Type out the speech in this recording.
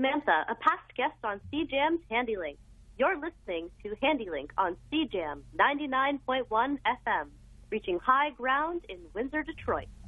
Samantha, a past guest on CJAM's HandyLink. You're listening to HandyLink on CJAM 99.1 FM, reaching high ground in Windsor, Detroit.